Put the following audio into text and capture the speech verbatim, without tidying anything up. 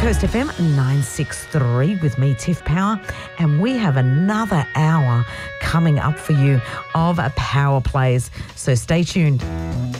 Coast F M nine sixty-three with me, Tiff Power, and we have another hour coming up for you of Power Plays. So stay tuned.